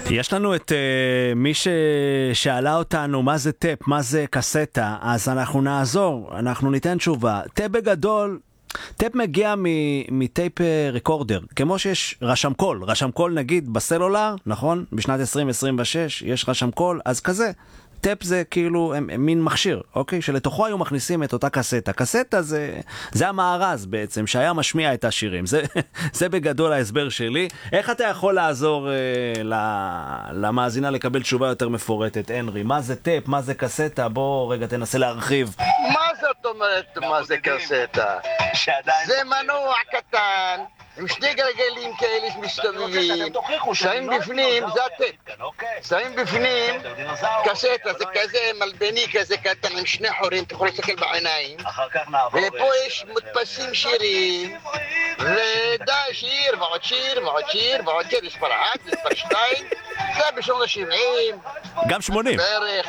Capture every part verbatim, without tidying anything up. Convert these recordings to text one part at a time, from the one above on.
יש לנו את uh, מי ששאלה אותנו מה זה טאפ, מה זה קסטה, אז אנחנו נעזור, אנחנו ניתן תשובה. טאפ בגדול, טאפ מגיע מטייפ ריקורדר, כמו שיש רשם קול, רשם קול נגיד בסלולר, נכון? בשנת עשרים עשרים ושש יש רשם קול, אז כזה. טאפ זה כאילו הם, הם מין מכשיר, אוקיי? שלתוכו היו מכניסים את אותה קסטה. קסטה זה, זה המארז בעצם, שהיה משמיע את השירים. זה, זה בגדול ההסבר שלי. איך אתה יכול לעזור אה, למאזינה לקבל תשובה יותר מפורטת, הנרי? מה זה טאפ? מה זה קסטה? בוא רגע תנסה להרחיב. מה זאת אומרת מה זה קסטה? זה מנוע קטן עם שני גלגלים כאלה שמסתובבים, שמים בפנים, זה הטאפ, שמים בפנים קסטה, זה כזה מלבני כזה קטן עם שני חורים, אתה יכול להסתכל בעיניים, ופה יש מודפסים שירים, ודי שיר ועוד שיר ועוד שיר ועוד שיר, מספר אחת, מספר שתיים, זה בשנות ה-שבעים, גם שמונים. בערך.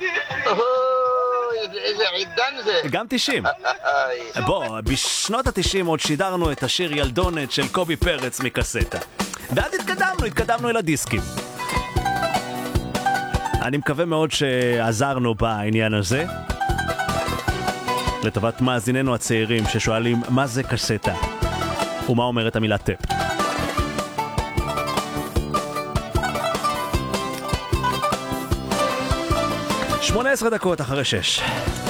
איזה עידן זה. גם תשעים. בוא, בשנות ה-תשעים עוד שידרנו את השיר ילדונת של קובי פרץ מקסטה. ואז התקדמנו, התקדמנו אל הדיסקים. אני מקווה מאוד שעזרנו בעניין הזה. לטובת מאזיננו הצעירים ששואלים מה זה קסטה ומה אומרת המילה טאפ. שמונה עשרה דקות אחרי שש.